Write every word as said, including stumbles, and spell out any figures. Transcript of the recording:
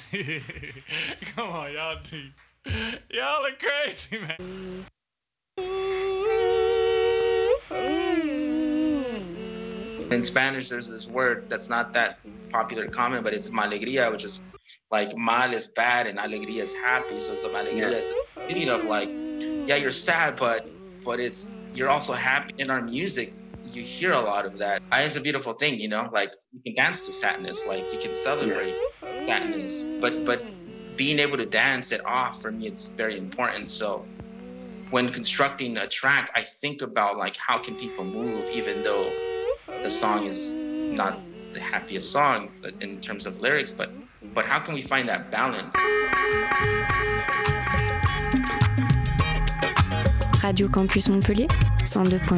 Come on, y'all deep. Y'all are crazy, man. In Spanish, there's this word that's not that popular common, but it's malegria, which is like mal is bad and alegría is happy. So it's a malegria. It's a feeling of like, yeah, you're sad, but but it's you're also happy. In our music, you hear a lot of that. I, it's a beautiful thing, you know. Like you can dance to sadness, like you can celebrate sadness, but but being able to dance it off for me, it's very important. So when constructing a track, I think about like how can people move, even though the song is not the happiest song in terms of lyrics, but but how can we find that balance? Radio Campus Montpellier, cent deux point